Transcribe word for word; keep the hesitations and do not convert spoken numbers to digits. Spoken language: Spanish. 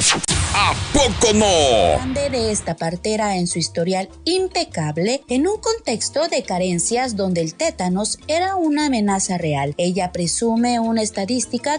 ¿A poco no? Grande de esta partera en su historial impecable, en un contexto de carencias donde el tétanos era una amenaza real. Ella presume una estadística